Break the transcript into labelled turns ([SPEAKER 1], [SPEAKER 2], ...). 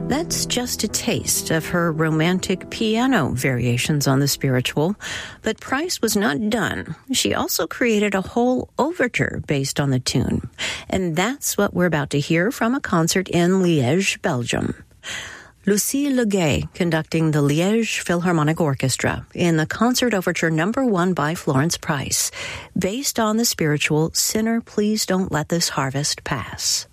[SPEAKER 1] That's just a taste of her romantic piano variations on the spiritual. But Price was not done. She also created a whole overture based on the tune. And that's what we're about to hear from a concert in Liège, Belgium. Lucille Legay conducting the Liège Philharmonic Orchestra in the concert overture number 1 by Florence Price, based on the spiritual Sinner, Please Don't Let This Harvest Pass.